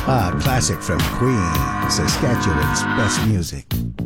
Classic from Queen, Saskatchewan's best music.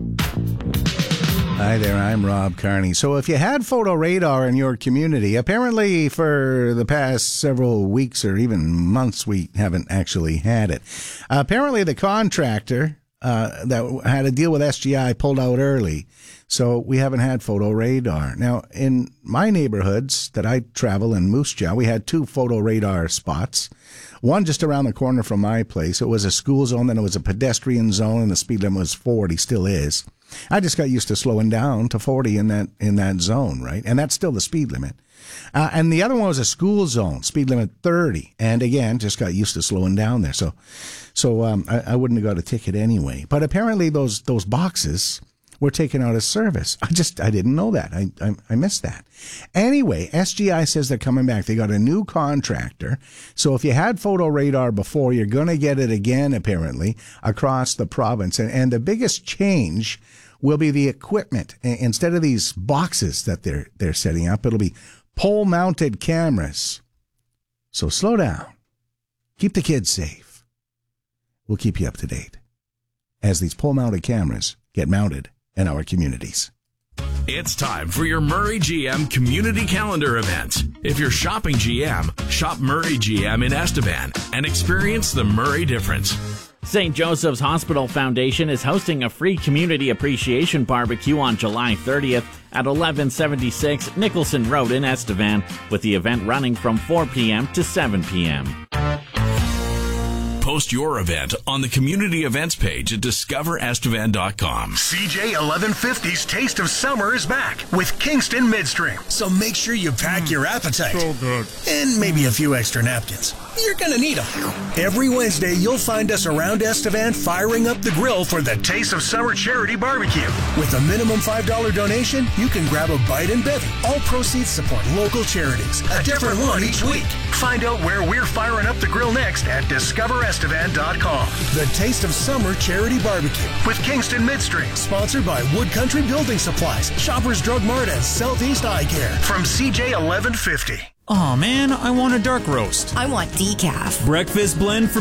Hi there, I'm Rob Carney. So if you had photo radar in your community, apparently for the past several weeks or even months, we haven't actually had it. Apparently the contractor that had a deal with SGI pulled out early, so we haven't had photo radar. Now, in my neighborhoods that I travel in Moose Jaw, we had 2 photo radar spots. One just around the corner from my place. It was a school zone, then it was a pedestrian zone, and the speed limit was 40, still is. I just got used to slowing down to 40 in that zone, right? And that's still the speed limit. And the other one was a school zone, speed limit 30. And again, just got used to slowing down there. So I wouldn't have got a ticket anyway. But apparently those boxes were taken out of service. I didn't know that. I missed that. Anyway, SGI says they're coming back. They got a new contractor. So if you had photo radar before, you're going to get it again, apparently, across the province. And the biggest change will be the equipment. Instead of these boxes that they're setting up, it'll be pole-mounted cameras. So slow down. Keep the kids safe. We'll keep you up to date as these pole-mounted cameras get mounted in our communities. It's time for your Murray GM community calendar event. If you're shopping GM, shop Murray GM in Estevan and experience the Murray difference. St. Joseph's Hospital Foundation is hosting a free community appreciation barbecue on July 30th at 1176 Nicholson Road in Estevan, with the event running from 4 p.m. to 7 p.m. Post your event on the community events page at discoverestevan.com. CJ 1150's Taste of Summer is back with Kingston Midstream. So make sure you pack your appetite. So good. And maybe a few extra napkins. You're going to need them. Every Wednesday, you'll find us around Estevan firing up the grill for the Taste of Summer Charity Barbecue. With a minimum $5 donation, you can grab a bite and bevy. All proceeds support local charities. A different one each week. Find out where we're firing up the grill next at discoverestevan.com. The Taste of Summer Charity Barbecue with Kingston Midstream. Sponsored by Wood Country Building Supplies, Shoppers Drug Mart, and Southeast Eye Care. From CJ 1150. Aw, man, I want a dark roast. I want decaf. Breakfast blend from